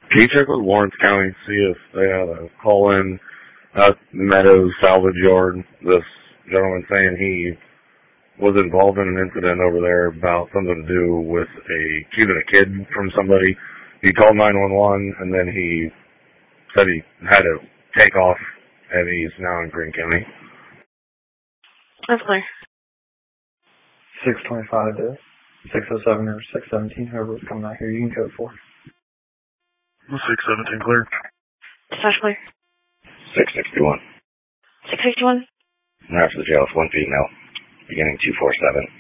Can you check with Lawrence County, see if they had a call-in at Meadows Salvage Yard? This gentleman saying he was involved in an incident over there about something to do with keeping a kid from somebody. He called 911, and then he said he had to take off, and he's now in Greene County. That's clear. 625 to 607 or 617, whoever's coming out here, you can code for. 617 clear. Dispatch clear. 661. 661. After the jail, it's one female, beginning 247.